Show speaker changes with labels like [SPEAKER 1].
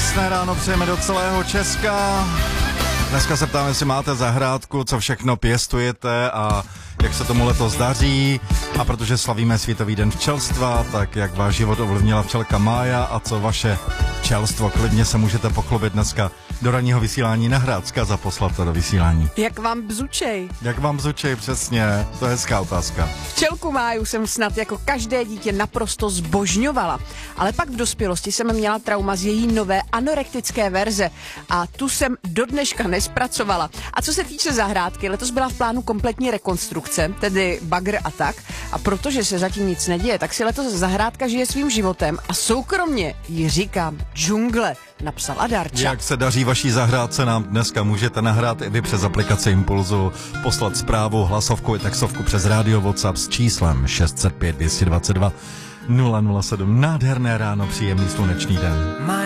[SPEAKER 1] Krásné ráno přejeme do celého Česka. Dneska se ptáme, jestli máte zahrádku, co všechno pěstujete a jak se tomu letos daří. A protože slavíme Světový den včelstva, tak jak váš život ovlivnila včelka Mája a co vaše včelstvo. Klidně se můžete pochlubit dneska do ranního vysílání na Hrádska a poslat to do vysílání.
[SPEAKER 2] Jak vám bzučej?
[SPEAKER 1] Jak vám bzučej, přesně, to je hezká otázka.
[SPEAKER 2] Včelku Máju jsem snad jako každé dítě naprosto zbožňovala, ale pak v dospělosti jsem měla trauma z její nové anorektické verze a tu jsem do dneška nespracovala. A co se týče zahrádky, letos byla v plánu kompletní rekonstrukce, tedy bagr a tak, a protože se zatím nic neděje, tak si letos zahrádka žije svým životem a soukromně jí říkám džungle, napsala Darča.
[SPEAKER 1] Jak se daří vaší zahrádce, nám dneska můžete nahrát i vy přes aplikaci Impulzu, poslat zprávu, hlasovku i textovku přes rádio WhatsApp s číslem 605 222 007. Nádherné ráno, příjemný slunečný den.